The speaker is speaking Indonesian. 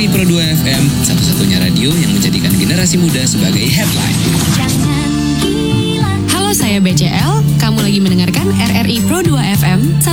RRI Pro 2 FM, satu-satunya radio yang menjadikan generasi muda sebagai headline. Halo, saya BCL. Kamu lagi mendengarkan RRI Pro 2 FM,